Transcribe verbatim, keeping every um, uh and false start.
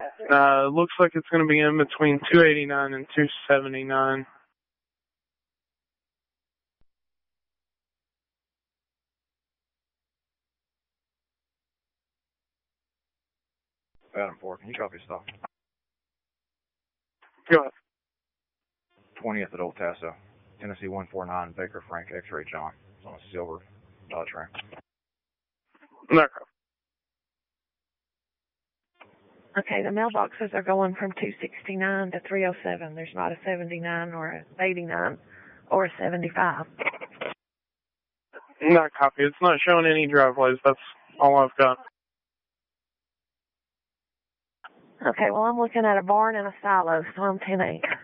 Uh, looks like it's going to be in between two eighty-nine and two seventy-nine. Adam four, can you copy stuff? Go ahead. twentieth at Old Tasso, Tennessee one four nine, Baker Frank, X-Ray John. It's on a silver Dodge Ram. No. Okay, the mailboxes are going from two sixty-nine to three oh seven. There's not a seventy-nine or a eighty-nine or a seventy-five. Not copy. It's not showing any driveways. That's all I've got. Okay, well, I'm looking at a barn and a silo, so I'm ten eight.